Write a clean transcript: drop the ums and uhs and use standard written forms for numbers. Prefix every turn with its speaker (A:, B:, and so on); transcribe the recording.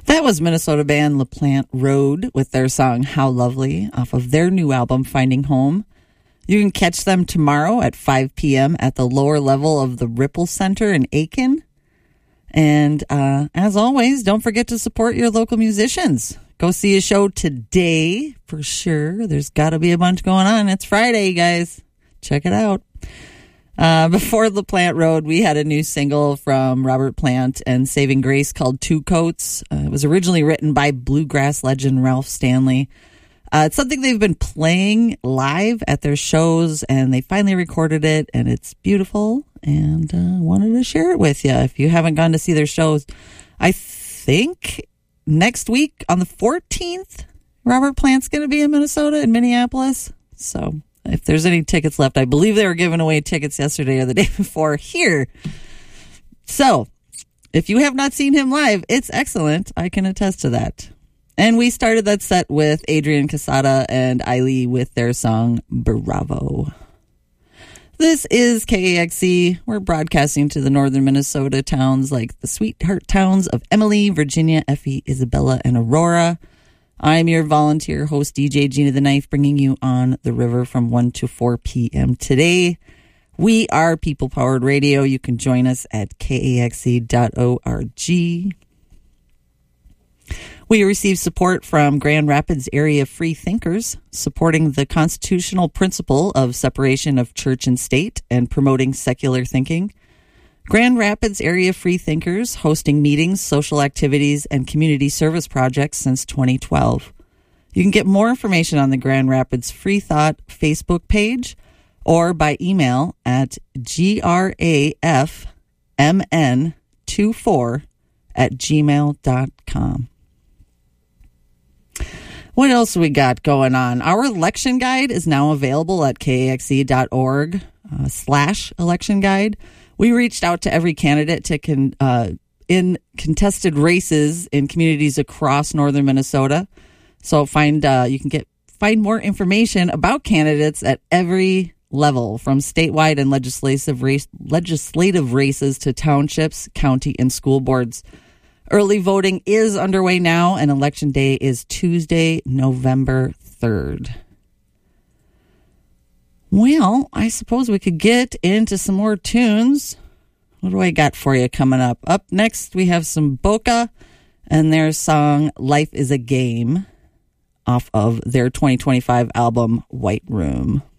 A: That was Minnesota band LaPlante Road with their song How Lovely off of their new album Finding Home. You can catch them tomorrow at 5 p.m. at the lower level of the Ripple Center in Aiken. And as always, don't forget to support your local musicians. Go see a show today for sure. There's got to be a bunch going on. It's Friday, guys. Check it out. Before LaPlante Road, we had a new single from Robert Plant and Saving Grace called Two Coats. It was originally written by bluegrass legend Ralph Stanley. It's something they've been playing live at their shows, and they finally recorded it, and it's beautiful, and wanted to share it with you. If you haven't gone to see their shows, I think next week on the 14th, Robert Plant's going to be in Minnesota, in Minneapolis. So if there's any tickets left, I believe they were giving away tickets yesterday or the day before here. So if you have not seen him live, it's excellent. I can attest to that. And we started that set with Adrian Casada and Eiley with their song Bravo. This is KAXE. We're broadcasting to the northern Minnesota towns like the sweetheart towns of Emily, Virginia, Effie, Isabella, and Aurora. I'm your volunteer host, DJ Gina the Knife, bringing you On the River from 1 to 4 p.m. today. We are People-Powered Radio. You can join us at kaxe.org. We receive support from Grand Rapids area free thinkers, supporting the constitutional principle of separation of church and state and promoting secular thinking. Grand Rapids area free thinkers hosting meetings, social activities, and community service projects since 2012. You can get more information on the Grand Rapids Free Thought Facebook page or by email at grafmn24@gmail.com. What else we got going on? Our election guide is now available at kaxe.org/election guide. We reached out to every candidate to in contested races in communities across northern Minnesota. So you can find more information about candidates at every level, from statewide and legislative races to townships, county, and school boards. Early voting is underway now, and Election Day is Tuesday, November 3rd. Well, I suppose we could get into some more tunes. What do I got for you coming up? Up next, we have some Boca and their song Life is a Game off of their 2025 album, White Room.